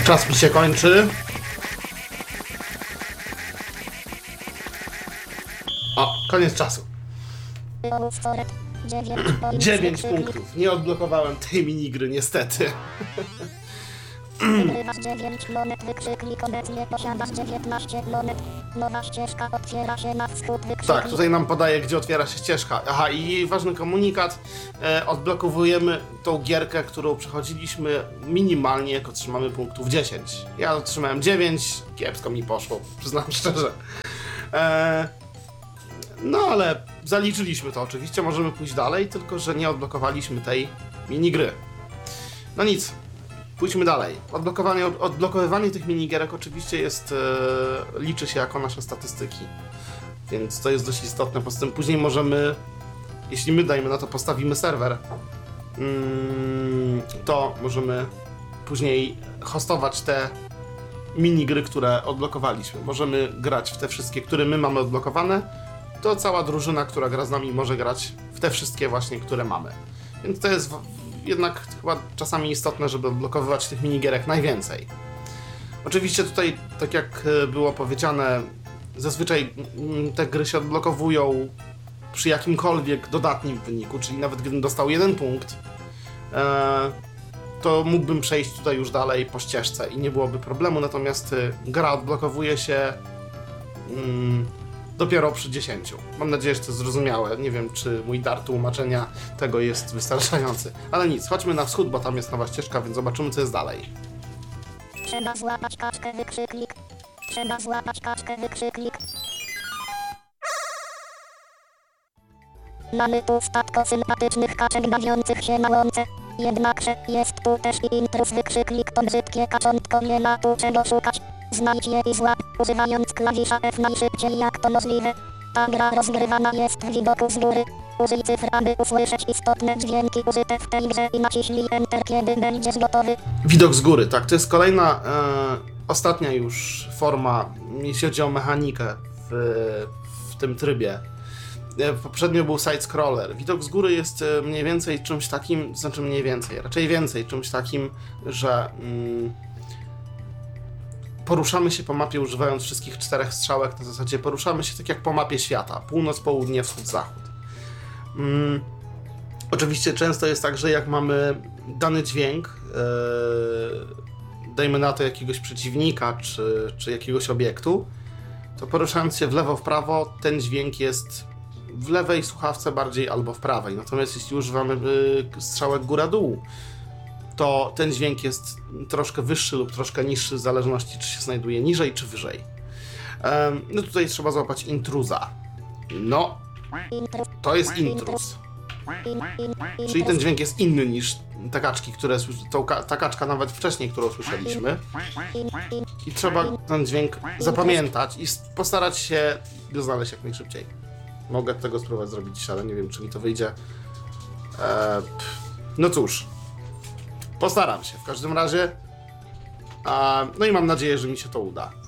Czas mi się kończy. O, koniec czasu. 9 punktów. Nie odblokowałem tej minigry, niestety. Wygrywasz 9 monet, wykrzyknik, obecnie posiadasz 19 monet. Nowa ścieżka otwiera się na wschód, wykrzyknik. Tak, tutaj nam podaje, gdzie otwiera się ścieżka. Aha, i ważny komunikat. Odblokowujemy tą gierkę, którą przechodziliśmy minimalnie, jak otrzymamy punktów 10. Ja otrzymałem 9, kiepsko mi poszło, przyznam szczerze. No ale zaliczyliśmy to oczywiście, możemy pójść dalej, tylko że nie odblokowaliśmy tej minigry. No nic, pójdźmy dalej. Odblokowywanie tych minigierek oczywiście jest, liczy się jako nasze statystyki, więc to jest dość istotne. Poza tym później możemy, jeśli my, dajmy na to, postawimy serwer, to możemy później hostować te minigry, które odblokowaliśmy. Możemy grać w te wszystkie, które my mamy odblokowane, to cała drużyna, która gra z nami, może grać w te wszystkie właśnie, które mamy. Więc to jest jednak chyba czasami istotne, żeby odblokowywać tych minigierek najwięcej. Oczywiście tutaj, tak jak było powiedziane, zazwyczaj te gry się odblokowują przy jakimkolwiek dodatnim wyniku, czyli nawet gdybym dostał 1 punkt, to mógłbym przejść tutaj już dalej po ścieżce i nie byłoby problemu, natomiast gra odblokowuje się dopiero przy 10. Mam nadzieję, że to jest zrozumiałe. Nie wiem, czy mój dar tłumaczenia tego jest wystarczający. Ale nic, chodźmy na wschód, bo tam jest nowa ścieżka, więc zobaczymy, co jest dalej. Trzeba złapać kaczkę, wykrzyknik. Trzeba złapać kaczkę, wykrzyknik. Mamy tu statko sympatycznych kaczek bawiących się na łące. Jednakże jest tu też i intruz, wykrzyknik. To brzydkie kaczątko, nie ma tu czego szukać. Znajdź je i złap, używając klawisza F najszybciej jak to możliwe. Ta gra rozgrywana jest w widoku z góry. Użyj cyfr, aby usłyszeć istotne dźwięki użyte w tej grze i naciśnij Enter, kiedy będziesz gotowy. Widok z góry, tak, to jest kolejna, ostatnia już forma, jeśli chodzi o mechanikę w tym trybie. Poprzednio był side-scroller. Widok z góry jest mniej więcej czymś takim, znaczy mniej więcej, raczej więcej czymś takim, że poruszamy się po mapie używając wszystkich 4 strzałek, na zasadzie poruszamy się tak jak po mapie świata, północ, południe, wschód, zachód. Oczywiście często jest tak, że jak mamy dany dźwięk, dajmy na to jakiegoś przeciwnika czy jakiegoś obiektu, to poruszając się w lewo, w prawo, ten dźwięk jest w lewej słuchawce bardziej albo w prawej. Natomiast jeśli używamy strzałek góra-dół, to ten dźwięk jest troszkę wyższy lub troszkę niższy, w zależności czy się znajduje niżej czy wyżej. No tutaj trzeba złapać intruza. No, to jest intruz. Czyli ten dźwięk jest inny niż te kaczki, ta kaczka nawet wcześniej, którą słyszeliśmy. I trzeba ten dźwięk zapamiętać i postarać się go znaleźć jak najszybciej. Mogę tego spróbować zrobić, ale nie wiem, czy mi to wyjdzie. No cóż, postaram się w każdym razie. No i mam nadzieję, że mi się to uda.